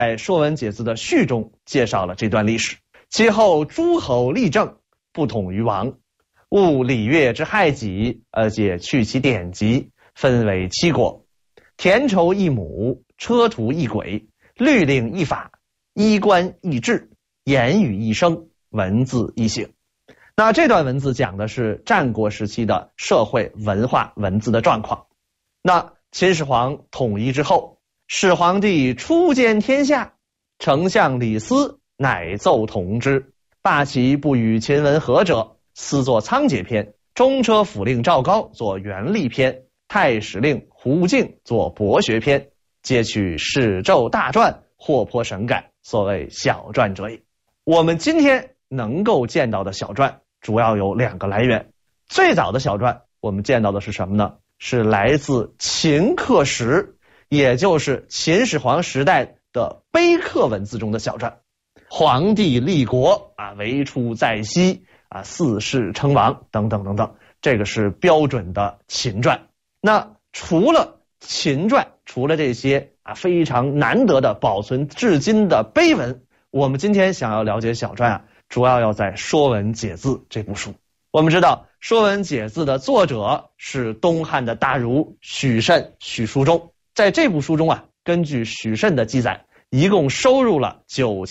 说文解字的序中介绍了这段历史。其后诸侯立政，不统于王，务礼乐之害己，而且去其典籍，分为7国，田畴一亩，车途一轨，律令一法，衣冠一制，言语一声，文字一行。那这段文字讲的是战国时期的社会文化文字的状况。那秦始皇统一之后，始皇帝初兼天下，丞相李斯乃奏统之，罢其不与秦文和者，私作仓颉篇，中车府令赵高作元历篇，太史令胡敬作博学篇，皆取史胄大传，或颇省改，所谓小传者也。我们今天能够见到的小传主要有2个来源。最早的小传我们见到的是什么呢？是来自秦刻石，也就是秦始皇时代的碑刻文字中的小传。皇帝立国为出在西四世称王等等等等，这个是标准的秦传。那除了秦传，除了这些非常难得的保存至今的碑文，我们今天想要了解小传主要要在《说文解字》这部书。我们知道《说文解字》的作者是东汉的大儒许慎、许叔中。在这部书中根据许慎的记载，一共收入了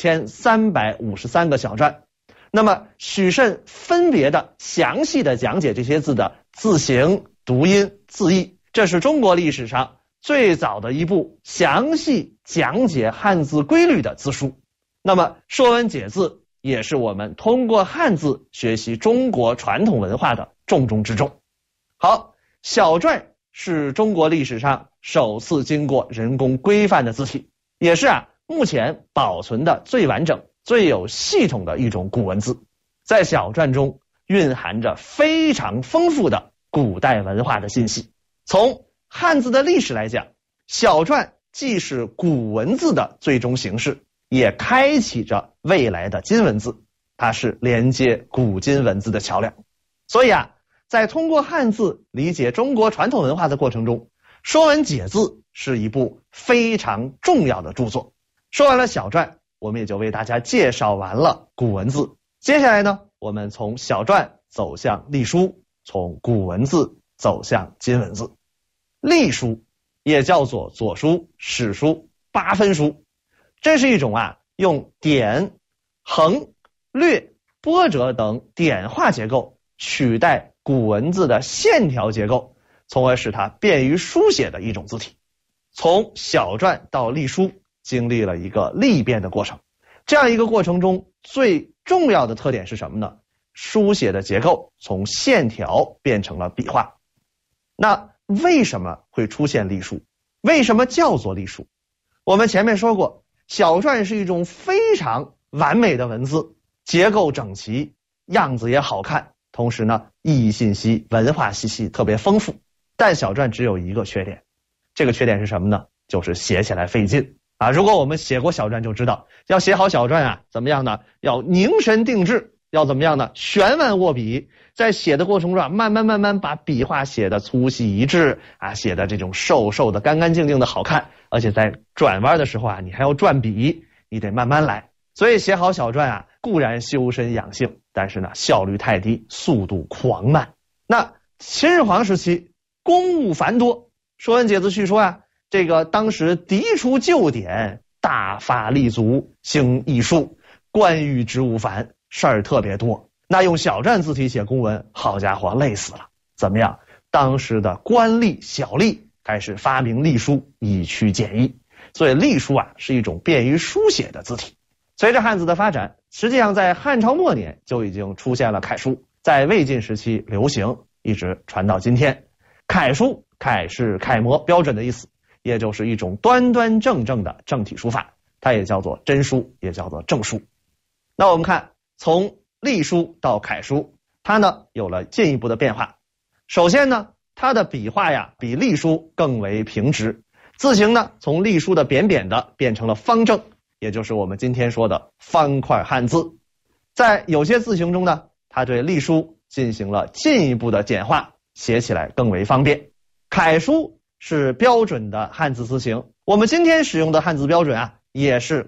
9353个小传。那么许慎分别的详细的讲解这些字的字形、读音、字义，这是中国历史上最早的一部详细讲解汉字规律的字书。那么《说文解字》也是我们通过汉字学习中国传统文化的重中之重。好，小篆是中国历史上首次经过人工规范的字体，也是目前保存的最完整、最有系统的一种古文字。在小篆中蕴含着非常丰富的古代文化的信息。从汉字的历史来讲，小篆既是古文字的最终形式，也开启着未来的今文字，它是连接古今文字的桥梁。所以在通过汉字理解中国传统文化的过程中，《说文解字》是一部非常重要的著作。说完了小篆，我们也就为大家介绍完了古文字。接下来呢，我们从小篆走向隶书，从古文字走向今文字。隶书也叫做左书、史书、八分书，这是一种用点、横、略、波折等点画结构取代古文字的线条结构，从而使它便于书写的一种字体。从小篆到隶书经历了一个历变的过程，这样一个过程中最重要的特点是什么呢？书写的结构从线条变成了笔画。那为什么会出现隶书？为什么叫做隶书？我们前面说过，小篆是一种非常完美的文字，结构整齐，样子也好看，同时呢，意义信息、文化信息特别丰富。但小篆只有一个缺点，这个缺点是什么呢？就是写起来费劲如果我们写过小篆就知道，要写好小篆怎么样呢？要凝神定志，要怎么样呢？悬腕握笔，在写的过程中慢慢把笔画写的粗细一致写的这种瘦瘦的、干干净净的好看。而且在转弯的时候你还要转笔，你得慢慢来。所以写好小篆固然修身养性，但是呢效率太低，速度狂慢。那秦始皇时期公务繁多，《说文解字》序说这个当时涤除旧典，大发立足，兴艺术，官狱职务繁，事儿特别多。那用小篆字体写公文，好家伙，累死了。怎么样？当时的官吏、小吏开始发明隶书，以驱简易。所以隶书是一种便于书写的字体。随着汉字的发展，实际上在汉朝末年就已经出现了楷书，在魏晋时期流行，一直传到今天。楷书，楷是楷模标准的意思，也就是一种端端正正的正体书法，它也叫做真书，也叫做正书。那我们看，从隶书到楷书，它呢有了进一步的变化。首先呢，它的笔画比隶书更为平直，字形呢从隶书的扁扁的变成了方正，也就是我们今天说的方块汉字。在有些字形中呢，它对隶书进行了进一步的简化，写起来更为方便。楷书是标准的汉字字形，我们今天使用的汉字标准也是